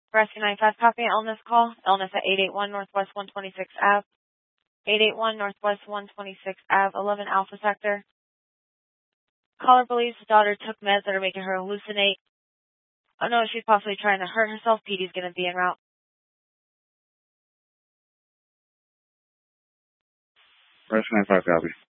Rescue 95 copy, illness call. Illness at 881 Northwest 126 Ave. 881 Northwest 126 Ave, 11 Alpha Sector. Caller believes his daughter took meds that are making her hallucinate. Oh no, she's possibly trying to hurt herself. PD's going to be en route. Rescue 95 copy.